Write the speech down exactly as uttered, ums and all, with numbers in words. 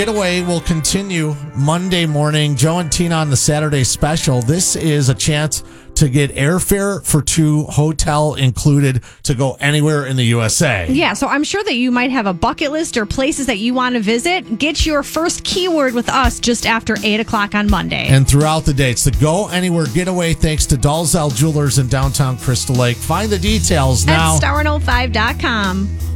Getaway will continue Monday morning. Joe and Tina on the Saturday special. This is a chance to get airfare for two, hotel included, to go anywhere in the U S A. Yeah, so I'm sure that you might have a bucket list or places that you want to visit. Get your first keyword with us just after eight o'clock on Monday. And throughout the day, it's the Go Anywhere Getaway thanks to Dalzell Jewelers in downtown Crystal Lake. Find the details now at star one oh five dot com.